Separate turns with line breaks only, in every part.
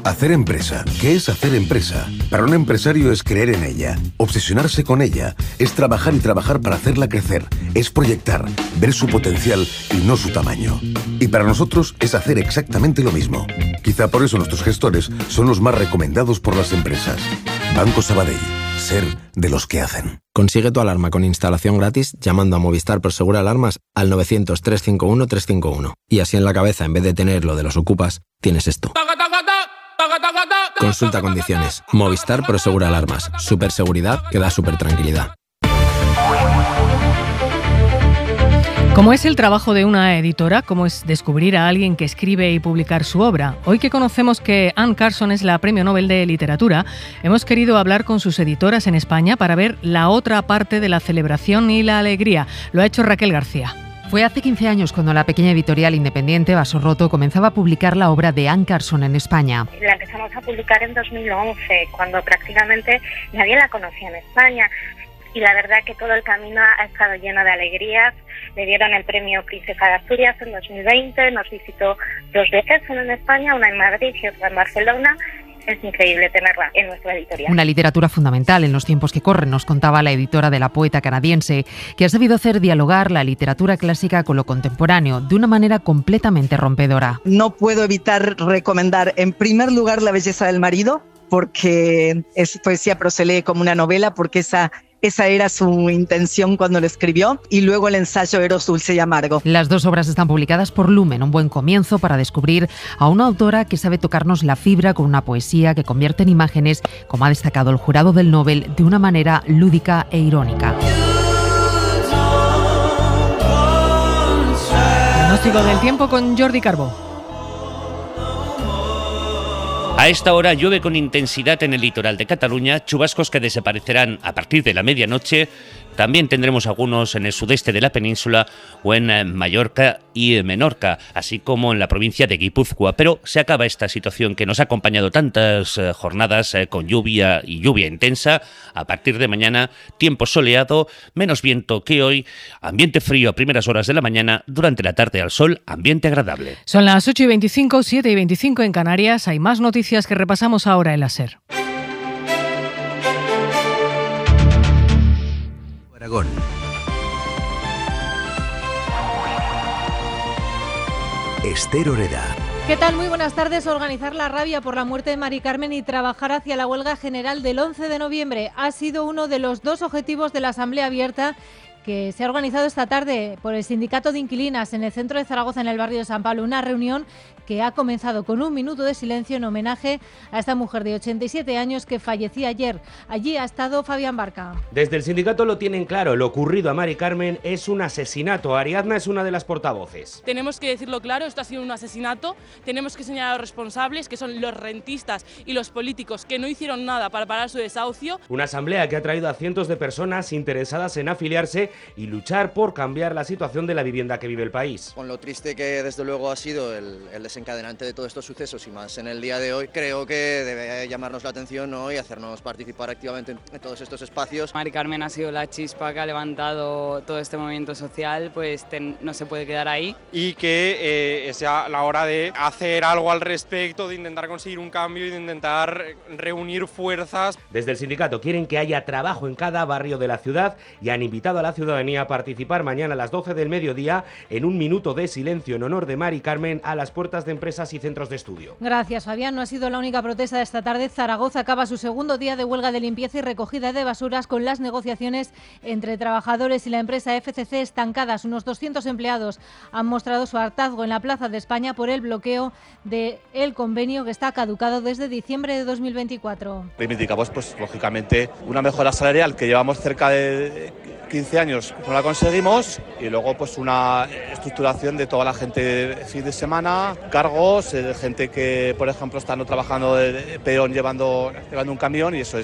Hacer empresa. ¿Qué es hacer empresa? Para un empresario es creer en ella, obsesionarse con ella, es trabajar y trabajar para hacerla crecer, es proyectar, ver su potencial y no su tamaño. Y para nosotros es hacer exactamente lo mismo. Quizá por eso nuestros gestores son los más recomendados por las empresas. Banco Sabadell. Ser de los que hacen.
Consigue tu alarma con instalación gratis llamando a Movistar Prosegur Alarmas al 900-351-351. Y así en la cabeza, en vez de tener lo de los ocupas, tienes esto. Consulta condiciones. Movistar Prosegur Alarmas. Superseguridad que da super tranquilidad.
¿Cómo es el trabajo de una editora? ¿Cómo es descubrir a alguien que escribe y publicar su obra? Hoy que conocemos que Anne Carson es la Premio Nobel de Literatura, hemos querido hablar con sus editoras en España para ver la otra parte de la celebración y la alegría. Lo ha hecho Raquel García.
Fue hace 15 años cuando la pequeña editorial independiente Vaso Roto comenzaba a publicar la obra de Anne Carson en España.
La empezamos a publicar en 2011, cuando prácticamente nadie la conocía en España. Y la verdad que todo el camino ha estado lleno de alegrías. Le dieron el premio Princesa de Asturias en 2020, nos visitó 2 veces en España, una en Madrid y otra en Barcelona. Es increíble tenerla en nuestra editorial.
Una literatura fundamental en los tiempos que corren, nos contaba la editora de la poeta canadiense, que ha sabido hacer dialogar la literatura clásica con lo contemporáneo de una manera completamente rompedora.
No puedo evitar recomendar en primer lugar La belleza del marido, porque es poesía pero se lee como una novela, porque esa era su intención cuando lo escribió, y luego el ensayo Eros dulce y amargo.
Las 2 obras están publicadas por Lumen, un buen comienzo para descubrir a una autora que sabe tocarnos la fibra con una poesía que convierte en imágenes, como ha destacado el jurado del Nobel, de una manera lúdica e irónica.
Pronóstico del tiempo con Jordi Carbó.
A esta hora llueve con intensidad en el litoral de Cataluña, chubascos que desaparecerán a partir de la medianoche. También tendremos algunos en el sudeste de la península o en Mallorca y Menorca, así como en la provincia de Guipúzcoa. Pero se acaba esta situación que nos ha acompañado tantas jornadas con lluvia y lluvia intensa. A partir de mañana, tiempo soleado, menos viento que hoy, ambiente frío a primeras horas de la mañana, durante la tarde al sol, ambiente agradable.
Son las 8:25, 7:25 en Canarias. Hay más noticias que repasamos ahora en la SER.
Aragón. Esther Oreda.
¿Qué tal? Muy buenas tardes. Organizar la rabia por la muerte de Mari Carmen y trabajar hacia la huelga general del 11 de noviembre ha sido uno de los 2 objetivos de la Asamblea Abierta que se ha organizado esta tarde por el Sindicato de Inquilinas en el centro de Zaragoza, en el barrio de San Pablo. Una reunión que ha comenzado con un minuto de silencio en homenaje a esta mujer de 87 años que fallecía ayer. Allí ha estado Fabián Barca.
Desde el sindicato lo tienen claro, lo ocurrido a Mari Carmen es un asesinato. Ariadna es una de las portavoces.
Tenemos que decirlo claro, esto ha sido un asesinato, tenemos que señalar a los responsables, que son los rentistas y los políticos que no hicieron nada para parar su desahucio.
Una asamblea que ha traído a cientos de personas interesadas en afiliarse y luchar por cambiar la situación de la vivienda que vive el país.
Con lo triste que desde luego ha sido el desencadenante de todos estos sucesos y más en el día de hoy, creo que debe llamarnos la atención hoy y hacernos participar activamente en todos estos espacios.
Mari Carmen ha sido la chispa que ha levantado todo este movimiento social, pues no se puede quedar ahí.
Y que es ya la hora de hacer algo al respecto, de intentar conseguir un cambio y de intentar reunir fuerzas.
Desde el sindicato quieren que haya trabajo en cada barrio de la ciudad y han invitado a la ciudadanía a participar mañana a las 12 del mediodía en un minuto de silencio en honor de Mari Carmen a las puertas de empresas y centros de estudio.
Gracias, Fabián. No ha sido la única protesta de esta tarde. Zaragoza acaba su segundo día de huelga de limpieza y recogida de basuras, con las negociaciones entre trabajadores y la empresa FCC estancadas. Unos 200 empleados han mostrado su hartazgo en la Plaza de España por el bloqueo del convenio que está caducado desde diciembre de 2024.
Reivindicamos, pues lógicamente, una mejora salarial que llevamos cerca de 15 años no la conseguimos, y luego pues una estructuración de toda la gente de fin de semana, cargos, gente que por ejemplo está no trabajando de peón llevando un camión, y eso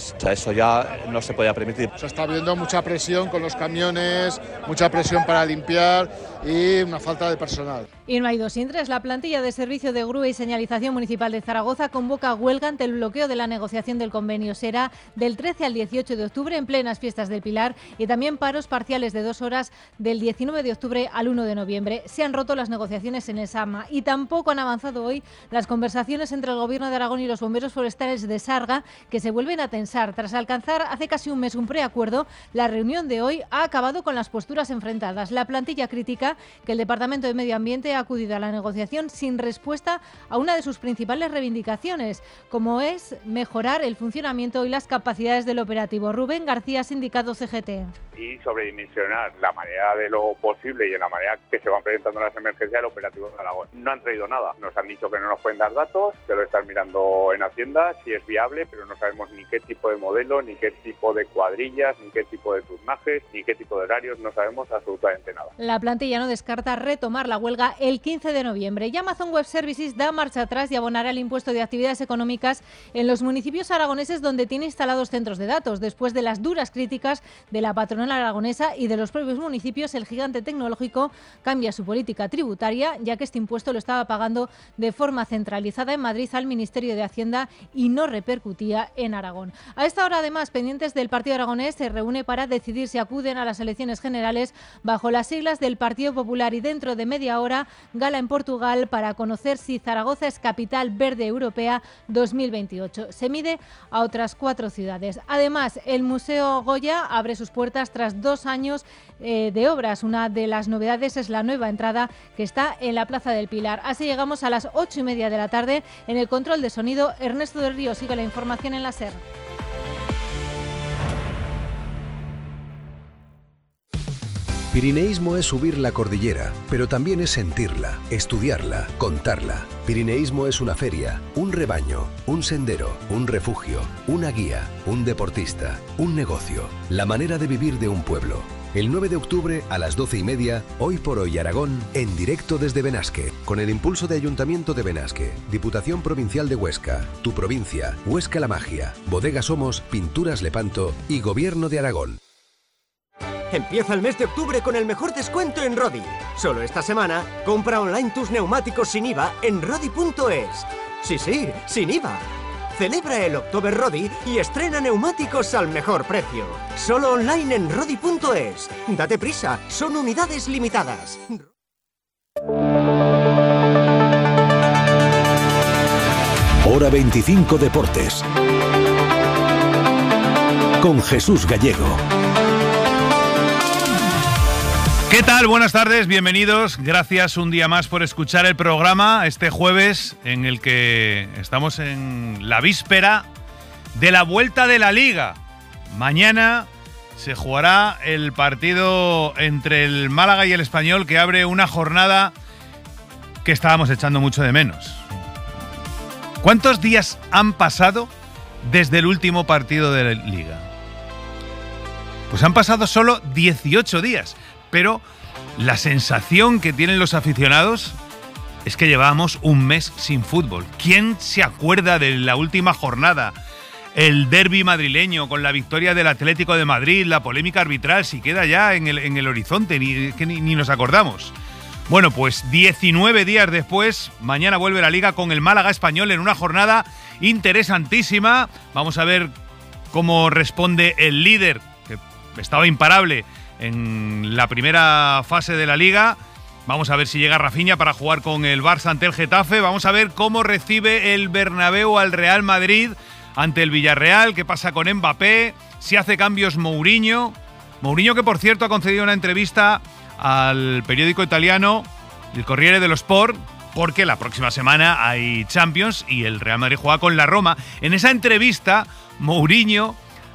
ya no se podía permitir.
Se está viendo mucha presión con los camiones, mucha presión para limpiar y una falta de personal.
Y no hay dos sin tres. La plantilla de servicio de grúa y señalización municipal de Zaragoza convoca huelga ante el bloqueo de la negociación del convenio. Será del 13 al 18 de octubre en plenas fiestas del Pilar y también paros parciales de 2 horas del 19 de octubre al 1 de noviembre. Se han roto las negociaciones en el SAMA y tampoco han avanzado hoy las conversaciones entre el Gobierno de Aragón y los bomberos forestales de Sarga, que se vuelven a tensar. Tras alcanzar hace casi un mes un preacuerdo, la reunión de hoy ha acabado con las posturas enfrentadas. La plantilla critica que el Departamento de Medio Ambiente ha acudido a la negociación sin respuesta a una de sus principales reivindicaciones, como es mejorar el funcionamiento y las capacidades del operativo. Rubén García, sindicato CGT.
Y sobredimensionar la manera de lo posible y en la manera que se van presentando las emergencias el operativo de Aragón. No han traído nada. Nos han dicho que no nos pueden dar datos, que lo están mirando en Hacienda, si es viable, pero no sabemos ni qué tipo de modelo, ni qué tipo de cuadrillas, ni qué tipo de turnajes, ni qué tipo de horarios. No sabemos absolutamente nada.
La plantilla no descarta retomar la huelga el 15 de noviembre. Y Amazon Web Services da marcha atrás y abonará el impuesto de actividades económicas en los municipios aragoneses donde tiene instalados centros de datos. Después de las duras críticas de la patronal aragonesa y de los propios municipios, el gigante tecnológico cambia su política tributaria, ya que este impuesto lo estaba pagando de forma centralizada en Madrid al Ministerio de Hacienda y no repercutía en Aragón. A esta hora, además, pendientes del Partido Aragonés se reúne para decidir si acuden a las elecciones generales bajo las siglas del Partido Popular y dentro de media hora gala en Portugal para conocer si Zaragoza es capital verde europea 2028. Se mide a otras 4 ciudades. Además, el Museo Goya abre sus puertas tras 2 años de obras. Una de las novedades es la nueva entrada que está en la Plaza del Pilar. Así llegamos a las 8:30 de la tarde. En el control de sonido, Ernesto del Río. Sigue la información en la SER.
Pirineísmo es subir la cordillera, pero también es sentirla, estudiarla, contarla. Pirineísmo es una feria, un rebaño, un sendero, un refugio, una guía, un deportista, un negocio, la manera de vivir de un pueblo. El 9 de octubre a las 12:30, Hoy por Hoy Aragón, en directo desde Benasque, con el impulso de Ayuntamiento de Benasque, Diputación Provincial de Huesca, Tu Provincia, Huesca la Magia, Bodega Somos, Pinturas Lepanto y Gobierno de Aragón.
Empieza el mes de octubre con el mejor descuento en Rodi. Solo esta semana, compra online tus neumáticos sin IVA en Rodi.es. Sí, sin IVA. Celebra el October Rodi y estrena neumáticos al mejor precio. Solo online en Rodi.es. Date prisa, son unidades limitadas.
Hora 25 Deportes. Con Jesús Gallego.
¿Qué tal? Buenas tardes, bienvenidos. Gracias un día más por escuchar el programa este jueves en el que estamos en la víspera de la vuelta de la Liga. Mañana se jugará el partido entre el Málaga y el Español que abre una jornada que estábamos echando mucho de menos. ¿Cuántos días han pasado desde el último partido de la Liga? Pues han pasado solo 18 días. Pero la sensación que tienen los aficionados es que llevábamos un mes sin fútbol. ¿Quién se acuerda de la última jornada? El derbi madrileño con la victoria del Atlético de Madrid, la polémica arbitral, si queda ya en el horizonte, ni nos acordamos. Bueno, pues 19 días después, mañana vuelve la Liga con el Málaga Español en una jornada interesantísima. Vamos a ver cómo responde el líder, que estaba imparable en la primera fase de la Liga. Vamos a ver si llega Rafinha para jugar con el Barça ante el Getafe. Vamos a ver cómo recibe el Bernabéu al Real Madrid ante el Villarreal. ¿Qué pasa con Mbappé? Si hace cambios Mourinho. Mourinho, que por cierto ha concedido una entrevista al periódico italiano El Corriere dello Sport, porque la próxima semana hay Champions y el Real Madrid juega con la Roma. En esa entrevista, Mourinho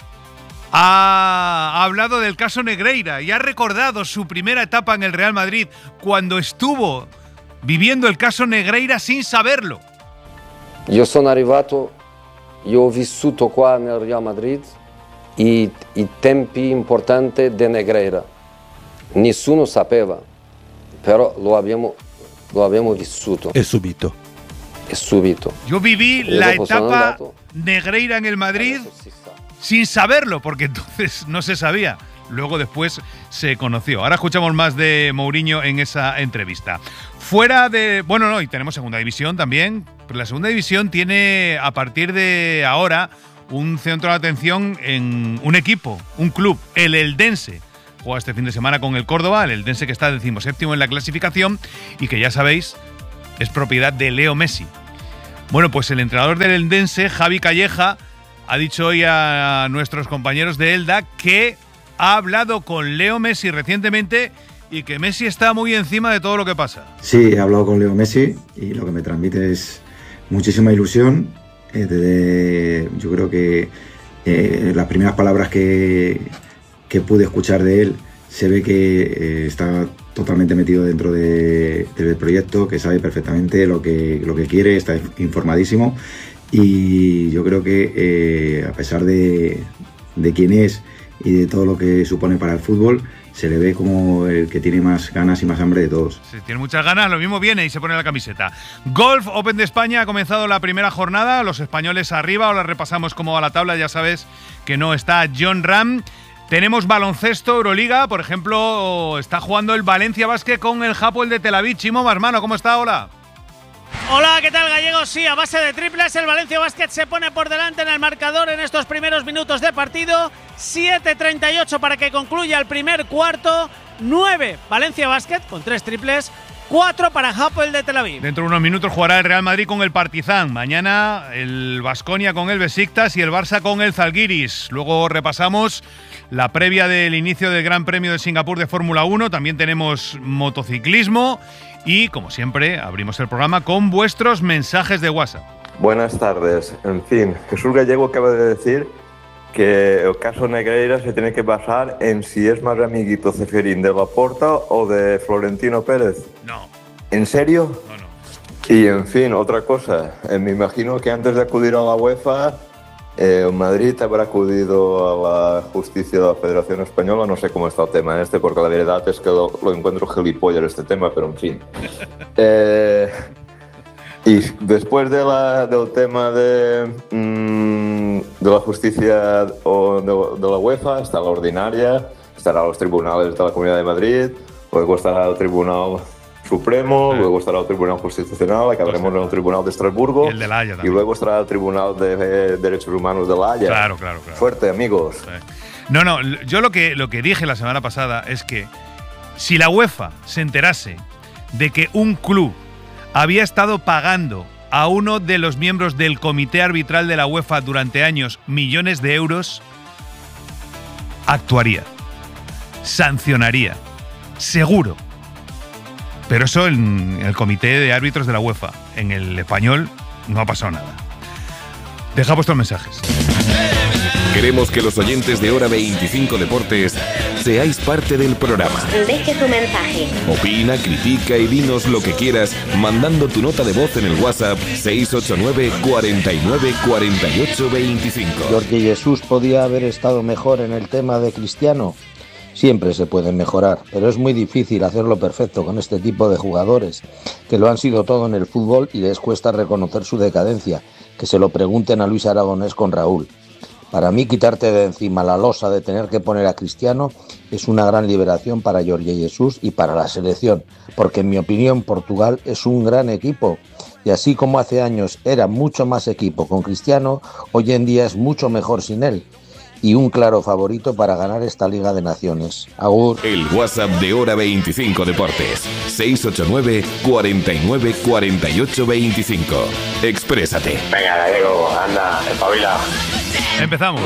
ha hablado del caso Negreira y ha recordado su primera etapa en el Real Madrid cuando estuvo viviendo el caso Negreira sin saberlo.
Io sono arrivato, io ho vissuto qua nel Real Madrid i tempi importanti di Negreira. Nessuno sapeva, però lo abbiamo vissuto.
È subito.
Yo viví la etapa Negreira en el Madrid sin saberlo, porque entonces no se sabía. Luego después se conoció. Ahora escuchamos más de Mourinho en esa entrevista. Fuera de... Bueno, no, y tenemos segunda división también, pero la segunda división tiene a partir de ahora un centro de atención en un equipo, un club, el Eldense. Juega este fin de semana con el Córdoba, el Eldense que está 17º en la clasificación y que ya sabéis es propiedad de Leo Messi. Bueno, pues el entrenador del Eldense, Javi Calleja, ha dicho hoy a nuestros compañeros de Elda que ha hablado con Leo Messi recientemente y que Messi está muy encima de todo lo que pasa.
Sí, he hablado con Leo Messi y lo que me transmite es muchísima ilusión. Yo creo que las primeras palabras que pude escuchar de él, se ve que está totalmente metido dentro del proyecto, que sabe perfectamente lo que quiere, está informadísimo, y yo creo que a pesar de quién es y de todo lo que supone para el fútbol, se le ve como el que tiene más ganas y más hambre de todos.
Si tiene muchas ganas, lo mismo viene y se pone la camiseta. Golf Open de España ha comenzado la primera jornada, los españoles arriba, ahora repasamos cómo va la tabla, ya sabes que no está Jon Rahm. Tenemos baloncesto, Euroliga, por ejemplo, está jugando el Valencia Basket con el Hapoel de Tel Aviv. Chimo Marmano, ¿cómo está? Hola.
Hola, ¿qué tal, Gallego? Sí, a base de triples, el Valencia Basket se pone por delante en el marcador en estos primeros minutos de partido. 7:38 para que concluya el primer cuarto. 9 Valencia Basket con 3 triples. 4 para Hapoel de Tel Aviv.
Dentro de unos minutos jugará el Real Madrid con el Partizan. Mañana el Baskonia con el Besiktas y el Barça con el Zalgiris. Luego repasamos la previa del inicio del Gran Premio de Singapur de Fórmula 1. También tenemos motociclismo. Y, como siempre, abrimos el programa con vuestros mensajes de WhatsApp.
Buenas tardes. En fin, Jesús Gallego acaba de decir que el caso Negreira se tiene que basar en si es más amiguito Ceferín de Laporta o de Florentino Pérez.
No.
¿En serio?
No.
Y, en fin, otra cosa. Me imagino que antes de acudir a la UEFA, Madrid habrá acudido a la justicia de la Federación Española. No sé cómo está el tema porque la verdad es que lo encuentro gilipollas este tema, pero en fin. Y después del tema de la justicia o de la UEFA, está la ordinaria, estará los tribunales de la Comunidad de Madrid, luego estará el Tribunal Supremo, luego estará el Tribunal Constitucional, acabaremos en el Tribunal de Estrasburgo,
y el de La Haya también.
Y luego estará el Tribunal de Derechos Humanos de La Haya.
Claro.
Fuerte, amigos.
No, yo lo que dije la semana pasada es que si la UEFA se enterase de que un club había estado pagando a uno de los miembros del comité arbitral de la UEFA durante años millones de euros, actuaría, sancionaría, seguro. Pero eso en el comité de árbitros de la UEFA. En el español no ha pasado nada. Deja vuestros mensajes.
Queremos que los oyentes de Hora 25 Deportes seáis parte del programa.
Deje tu mensaje.
Opina, critica y dinos lo que quieras mandando tu nota de voz en el WhatsApp 689 49 48 25.
Jorge Jesús podía haber estado mejor en el tema de Cristiano. Siempre se puede mejorar, pero es muy difícil hacerlo perfecto con este tipo de jugadores, que lo han sido todo en el fútbol y les cuesta reconocer su decadencia. Que se lo pregunten a Luis Aragonés con Raúl. Para mí, quitarte de encima la losa de tener que poner a Cristiano es una gran liberación para Jorge Jesús y para la selección, porque en mi opinión Portugal es un gran equipo. Y así como hace años era mucho más equipo con Cristiano, hoy en día es mucho mejor sin él. Y un claro favorito para ganar esta Liga de Naciones. Agur.
El WhatsApp de Hora 25 Deportes. 689 49 48 25. Exprésate.
Venga, Gallego, anda, espabila.
Empezamos.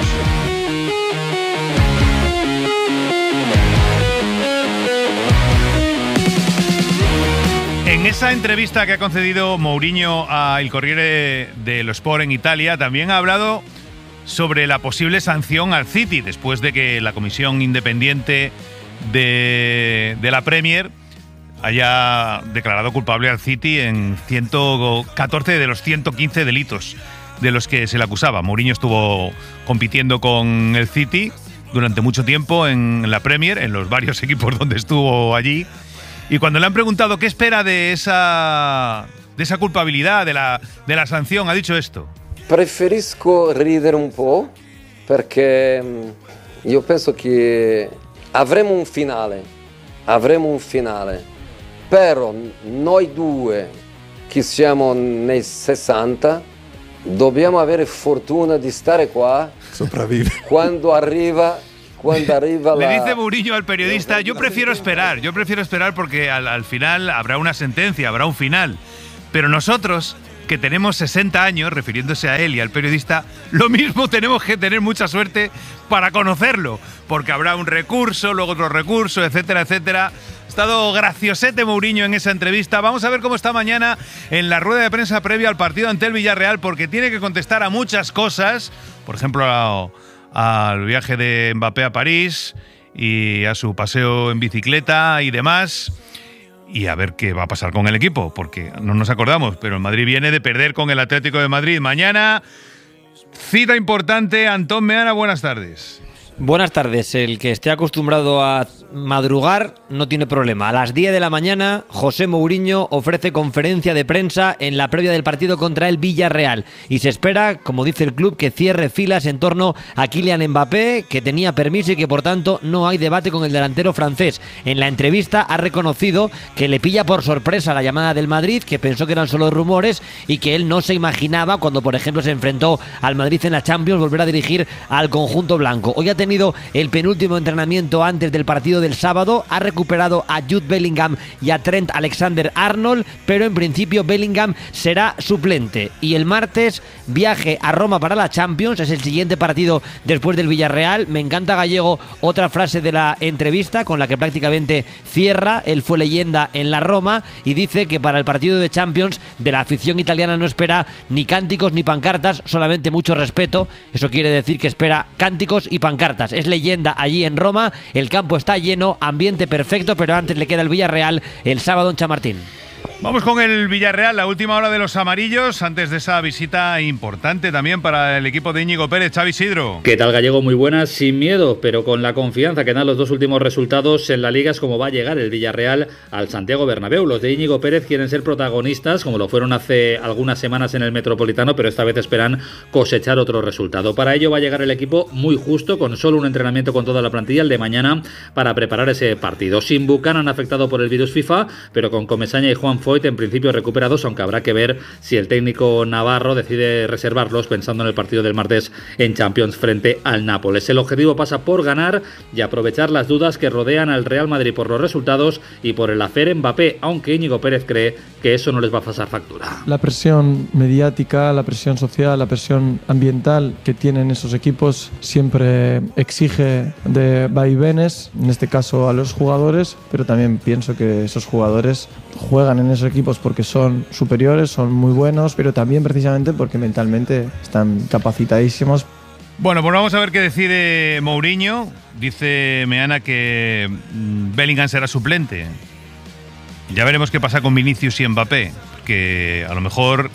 En esa entrevista que ha concedido Mourinho a El Corriere dello Sport en Italia, también ha hablado sobre la posible sanción al City después de que la comisión independiente de la Premier haya declarado culpable al City en 114 de los 115 delitos de los que se le acusaba. Mourinho estuvo compitiendo con el City durante mucho tiempo en la Premier, en los varios equipos donde estuvo allí, y cuando le han preguntado qué espera de esa culpabilidad, de la sanción, ha dicho esto.
Preferisco ridere un po' perché io penso che avremo un finale però noi due che siamo nei 60 dobbiamo avere fortuna di stare qua cuando arriva
Le dice Mourinho al periodista, yo prefiero esperar porque al final habrá una sentencia, habrá un final. Pero nosotros, que tenemos 60 años, refiriéndose a él y al periodista, lo mismo tenemos que tener mucha suerte para conocerlo, porque habrá un recurso, luego otro recurso, etcétera, etcétera. Ha estado graciosete Mourinho en esa entrevista. Vamos a ver cómo está mañana en la rueda de prensa previa al partido ante el Villarreal, porque tiene que contestar a muchas cosas, por ejemplo, al viaje de Mbappé a París y a su paseo en bicicleta y demás, y a ver qué va a pasar con el equipo, porque no nos acordamos, pero el Madrid viene de perder con el Atlético de Madrid. Mañana, cita importante. Antón Meana, buenas tardes.
Buenas tardes. El que esté acostumbrado a madrugar no tiene problema. A las 10 de la mañana, José Mourinho ofrece conferencia de prensa en la previa del partido contra el Villarreal. Y se espera, como dice el club, que cierre filas en torno a Kylian Mbappé, que tenía permiso y que por tanto no hay debate con el delantero francés. En la entrevista ha reconocido que le pilla por sorpresa la llamada del Madrid, que pensó que eran solo rumores y que él no se imaginaba cuando, por ejemplo, se enfrentó al Madrid en la Champions, volver a dirigir al conjunto blanco. Hoy ha tenido el penúltimo entrenamiento antes del partido del sábado, ha recuperado a Jude Bellingham y a Trent Alexander-Arnold, pero en principio Bellingham será suplente. Y el martes, viaje a Roma para la Champions, es el siguiente partido después del Villarreal. Me encanta, Gallego, otra frase de la entrevista con la que prácticamente cierra. Él fue leyenda en la Roma y dice que para el partido de Champions de la afición italiana no espera ni cánticos ni pancartas, solamente mucho respeto. Eso quiere decir que espera cánticos y pancartas. Es leyenda allí en Roma, el campo está lleno, ambiente perfecto, pero antes le queda el Villarreal el sábado en Chamartín.
Vamos con el Villarreal, la última hora de los amarillos, antes de esa visita importante también para el equipo de Íñigo Pérez. Xavi Sidro.
¿Qué tal, Gallego? Muy buenas, sin miedo, pero con la confianza que dan los dos últimos resultados en la Liga es como va a llegar el Villarreal al Santiago Bernabéu. Los de Íñigo Pérez quieren ser protagonistas, como lo fueron hace algunas semanas en el Metropolitano, pero esta vez esperan cosechar otro resultado. Para ello va a llegar el equipo muy justo, con solo un entrenamiento con toda la plantilla, el de mañana, para preparar ese partido. Sin Buchanan afectado por el virus FIFA, pero con Comesaña y Juan Foyt en principio recuperados, aunque habrá que ver si el técnico navarro decide reservarlos pensando en el partido del martes en Champions frente al Nápoles. El objetivo pasa por ganar y aprovechar las dudas que rodean al Real Madrid por los resultados y por el hacer Mbappé, aunque Íñigo Pérez cree que eso no les va a pasar factura.
La presión mediática, la presión social, la presión ambiental que tienen esos equipos siempre exige de vaivenes, en este caso a los jugadores, pero también pienso que esos jugadores juegan en esos equipos porque son superiores, son muy buenos, pero también precisamente porque mentalmente están capacitadísimos.
Bueno, pues vamos a ver qué decide Mourinho. Dice Meana que Bellingham será suplente. Ya veremos qué pasa con Vinicius y Mbappé, que a lo mejor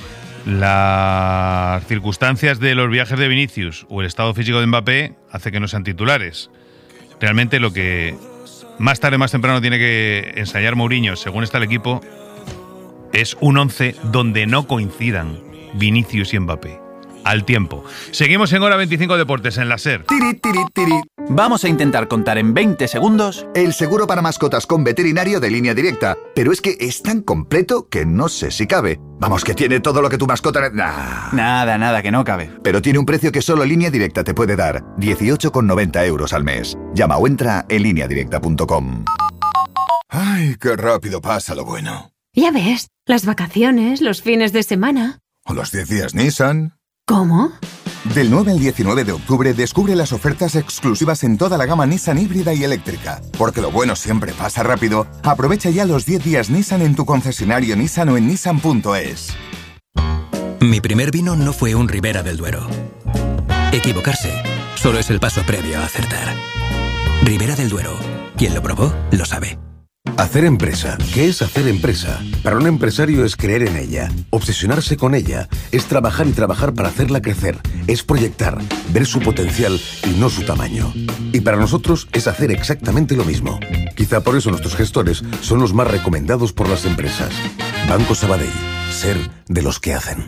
las circunstancias de los viajes de Vinicius o el estado físico de Mbappé hace que no sean titulares. Realmente lo que más tarde, más temprano tiene que ensayar Mourinho, según está el equipo, es un 11 donde no coincidan Vinicius y Mbappé. Al tiempo. Seguimos en Hora 25 Deportes, en la SER.
Vamos a intentar contar en 20 segundos
el seguro para mascotas con veterinario de Línea Directa. Pero es que es tan completo que no sé si cabe. Vamos, que tiene todo lo que tu mascota...
Nada, que no cabe.
Pero tiene un precio que solo Línea Directa te puede dar. 18,90 euros al mes. Llama o entra en lineadirecta.com.
Ay, qué rápido pasa lo bueno.
Ya ves, las vacaciones, los fines de semana.
O los 10 días Nissan.
¿Cómo?
Del 9 al 19 de octubre descubre las ofertas exclusivas en toda la gama Nissan híbrida y eléctrica. Porque lo bueno siempre pasa rápido. Aprovecha ya los 10 días Nissan en tu concesionario Nissan o en nissan.es.
Mi primer vino no fue un Ribera del Duero. Equivocarse solo es el paso previo a acertar. Ribera del Duero. Quien lo probó, lo sabe.
Hacer empresa. ¿Qué es hacer empresa? Para un empresario es creer en ella, obsesionarse con ella, es trabajar y trabajar para hacerla crecer, es proyectar, ver su potencial y no su tamaño. Y para nosotros es hacer exactamente lo mismo. Quizá por eso nuestros gestores son los más recomendados por las empresas. Banco Sabadell. Ser de los que hacen.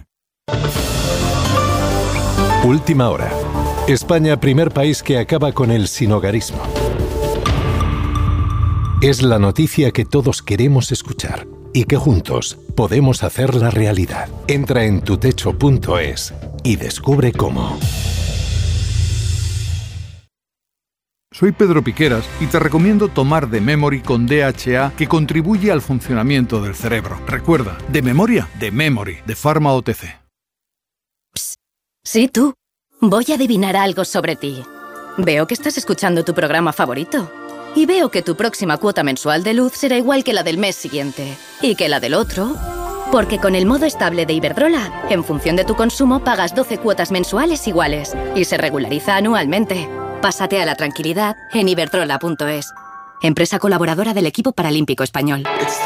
Última hora. España, primer país que acaba con el sinhogarismo.
Es la noticia que todos queremos escuchar y que juntos podemos hacerla realidad. Entra en tutecho.es y descubre cómo.
Soy Pedro Piqueras y te recomiendo tomar The Memory con DHA, que contribuye al funcionamiento del cerebro. Recuerda, de memoria, The Memory, de Pharma OTC.
Psst. Sí, tú. Voy a adivinar algo sobre ti. Veo que estás escuchando tu programa favorito. Y veo que tu próxima cuota mensual de luz será igual que la del mes siguiente. Y que la del otro. Porque con el modo estable de Iberdrola, en función de tu consumo, pagas 12 cuotas mensuales iguales. Y se regulariza anualmente. Pásate a la tranquilidad en iberdrola.es. Empresa colaboradora del equipo paralímpico español.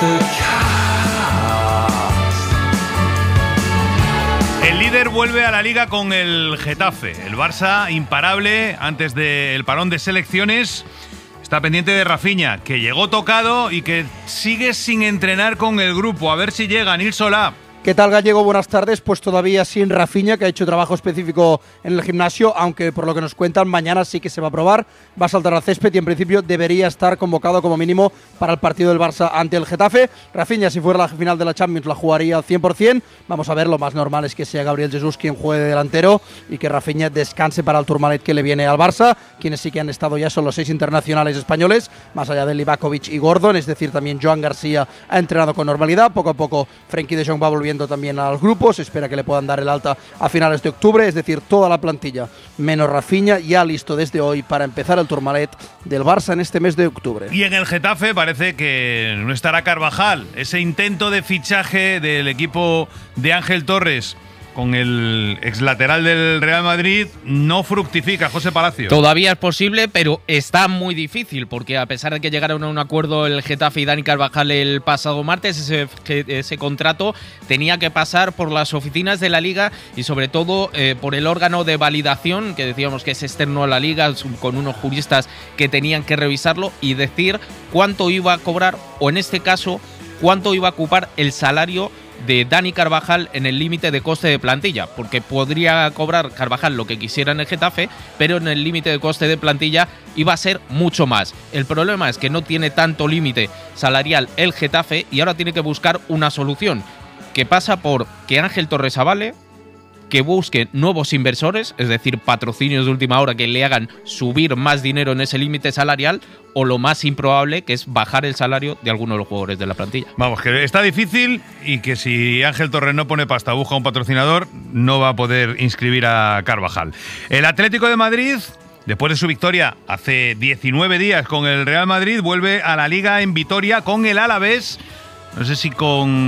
El líder vuelve a la Liga con el Getafe. El Barça, imparable antes del parón de selecciones, está pendiente de Rafinha, que llegó tocado y que sigue sin entrenar con el grupo. A ver si llega Nil Solá.
¿Qué tal, Gallego? Buenas tardes. Pues todavía sin Rafinha, que ha hecho trabajo específico en el gimnasio, aunque por lo que nos cuentan mañana sí que se va a probar, va a saltar al césped y en principio debería estar convocado como mínimo para el partido del Barça ante el Getafe. Rafinha, si fuera la final de la Champions, la jugaría al 100%. Vamos a ver, lo más normal es que sea Gabriel Jesús quien juegue de delantero y que Rafinha descanse para el Tourmalet que le viene al Barça. Quienes sí que han estado ya son los 6 internacionales españoles, más allá de Livakovic y Gordon, es decir, también Joan García ha entrenado con normalidad. Poco a poco Frenkie de Jong va volviendo también a los grupos, se espera que le puedan dar el alta a finales de octubre, es decir, toda la plantilla menos Rafinha ya listo desde hoy para empezar el Tourmalet del Barça en este mes de octubre.
Y en el Getafe parece que no estará Carvajal. Ese intento de fichaje del equipo de Ángel Torres con el exlateral del Real Madrid no fructifica. José Palacio.
Todavía es posible, pero está muy difícil, porque a pesar de que llegaron a un acuerdo el Getafe y Dani Carvajal el pasado martes, ese contrato tenía que pasar por las oficinas de la Liga y sobre todo por el órgano de validación, que decíamos que es externo a la Liga, con unos juristas que tenían que revisarlo y decir cuánto iba a cobrar, o en este caso, cuánto iba a ocupar el salario de Dani Carvajal en el límite de coste de plantilla, porque podría cobrar Carvajal lo que quisiera en el Getafe, pero en el límite de coste de plantilla iba a ser mucho más. El problema es que no tiene tanto límite salarial el Getafe y ahora tiene que buscar una solución que pasa por que Ángel Torres avale, que busque nuevos inversores, es decir, patrocinios de última hora que le hagan subir más dinero en ese límite salarial, o lo más improbable, que es bajar el salario de algunos de los jugadores de la plantilla.
Vamos, que está difícil y que si Ángel Torres no pone pasta, busca un patrocinador, no va a poder inscribir a Carvajal. El Atlético de Madrid, después de su victoria hace 19 días con el Real Madrid, vuelve a la Liga en Vitoria con el Alavés. No sé si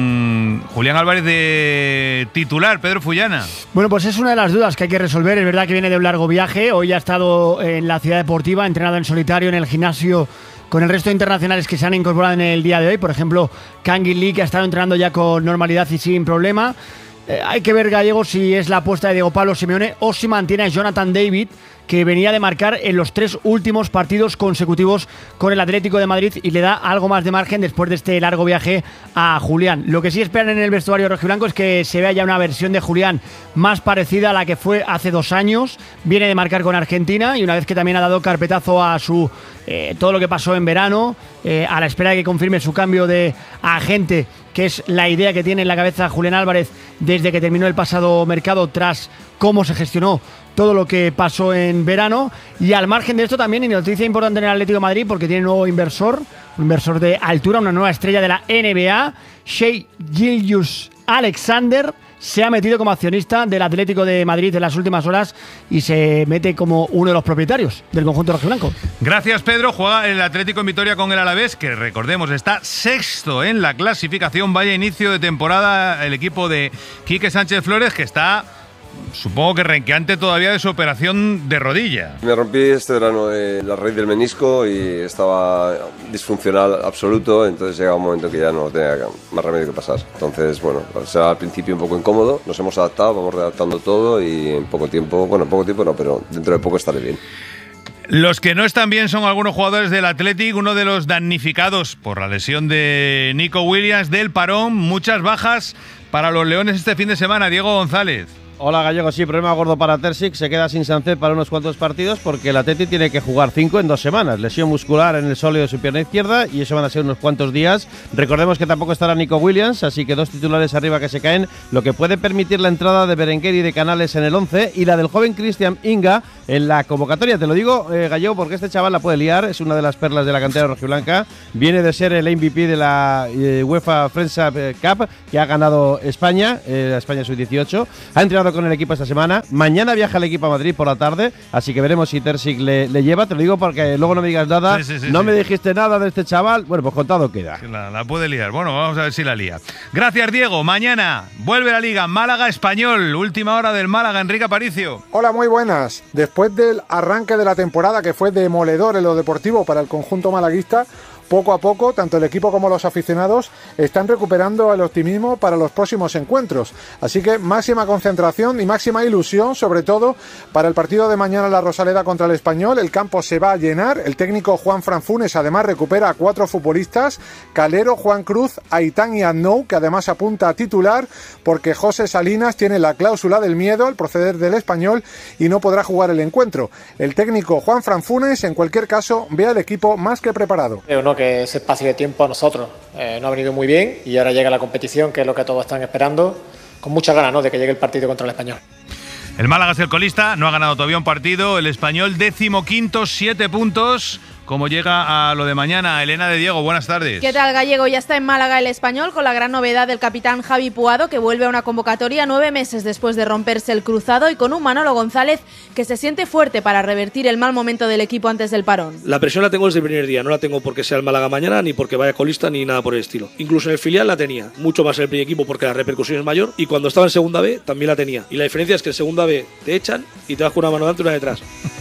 con Julián Álvarez de titular, Pedro Fullana.
Bueno, pues es una de las dudas que hay que resolver. Es verdad que viene de un largo viaje. Hoy ha estado en la Ciudad Deportiva, entrenado en solitario en el gimnasio con el resto de internacionales que se han incorporado en el día de hoy. Por ejemplo, Kangin Lee, que ha estado entrenando ya con normalidad y sin problema. Hay que ver, Gallego, si es la apuesta de Diego Pablo Simeone o si mantiene a Jonathan David, que venía de marcar en los 3 últimos partidos consecutivos con el Atlético de Madrid y le da algo más de margen después de este largo viaje a Julián. Lo que sí esperan en el vestuario rojiblanco es que se vea ya una versión de Julián más parecida a la que fue hace 2 años. Viene de marcar con Argentina y una vez que también ha dado carpetazo a su todo lo que pasó en verano, a la espera de que confirme su cambio de agente, que es la idea que tiene en la cabeza Julián Álvarez desde que terminó el pasado mercado tras cómo se gestionó todo lo que pasó en verano. Y al margen de esto también, y noticia importante en el Atlético de Madrid, porque tiene un nuevo inversor, un inversor de altura, una nueva estrella de la NBA, Shai Gilgeous-Alexander, se ha metido como accionista del Atlético de Madrid en las últimas horas y se mete como uno de los propietarios del conjunto rojiblanco.
Gracias, Pedro. Juega el Atlético en Vitoria con el Alavés, que recordemos está 6º en la clasificación. Vaya inicio de temporada el equipo de Quique Sánchez Flores, que está, supongo que renqueante todavía de su operación de rodilla.
Me rompí este verano la raíz del menisco y estaba disfuncional absoluto, entonces llega un momento que ya no tenía más remedio que pasar. Entonces, bueno, será al principio un poco incómodo, nos hemos adaptado, vamos redactando todo y en poco tiempo, bueno, en poco tiempo no, pero dentro de poco estaré bien.
Los que no están bien son algunos jugadores del Athletic, uno de los damnificados por la lesión de Nico Williams del parón, muchas bajas para los Leones este fin de semana. Diego González.
Hola Gallego, sí, problema gordo para Terzic, se queda sin Sánchez para unos cuantos partidos porque el Atleti tiene que jugar 5 en 2 semanas, lesión muscular en el sóleo de su pierna izquierda y eso van a ser unos cuantos días. Recordemos que tampoco estará Nico Williams, así que 2 titulares arriba que se caen, lo que puede permitir la entrada de Berenguer y de Canales en el 11 y la del joven Cristian Inga en la convocatoria. Te lo digo, Gallego, porque este chaval la puede liar, es una de las perlas de la cantera rojiblanca, viene de ser el MVP de la UEFA Friendship Cup que ha ganado España, la España Sub-18, ha entrenado con el equipo esta semana, mañana viaja el equipo a Madrid por la tarde, así que veremos si Terzic le lleva, te lo digo porque luego no me digas nada, me dijiste nada de este chaval, bueno, pues contado queda.
La puede liar, bueno, vamos a ver si la lía. Gracias, Diego. Mañana vuelve la Liga, Málaga Español, última hora del Málaga, Enrique Aparicio.
Hola, muy buenas. Después del arranque de la temporada que fue demoledor en lo deportivo para el conjunto malaguista, poco a poco, tanto el equipo como los aficionados están recuperando el optimismo para los próximos encuentros. Así que máxima concentración y máxima ilusión, sobre todo para el partido de mañana en la Rosaleda contra el Español. El campo se va a llenar. El técnico Juan Fran Funes además recupera a 4 futbolistas: Calero, Juan Cruz, Aitán y Adnou, que además apunta a titular porque José Salinas tiene la cláusula del miedo al proceder del Español y no podrá jugar el encuentro. El técnico Juan Fran Funes, en cualquier caso, ve al equipo más que preparado.
Creo, ¿no?, que ese espacio de tiempo a nosotros no ha venido muy bien y ahora llega la competición, que es lo que todos están esperando, con muchas ganas, ¿no?, de que llegue el partido contra el Español.
El Málaga es el colista, no ha ganado todavía un partido. El Español 15º, 7 puntos. ¿Cómo llega a lo de mañana? Elena de Diego, buenas tardes.
¿Qué tal, Gallego? Ya está en Málaga el Español con la gran novedad del capitán Javi Puado, que vuelve a una convocatoria 9 meses después de romperse el cruzado, y con un Manolo González que se siente fuerte para revertir el mal momento del equipo antes del parón.
La presión la tengo desde el primer día, no la tengo porque sea el Málaga mañana, ni porque vaya colista, ni nada por el estilo. Incluso en el filial la tenía, mucho más en el primer equipo porque la repercusión es mayor, y cuando estaba en segunda B también la tenía. Y la diferencia es que en segunda B te echan y te vas con una mano delante y una detrás.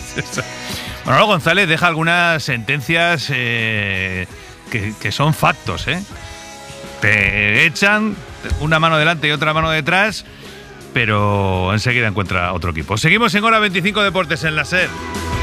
Manolo González deja algunas sentencias que son factos, ¿eh? Te echan una mano delante y otra mano detrás, pero enseguida encuentra otro equipo. Seguimos en Hora 25 Deportes en la SER.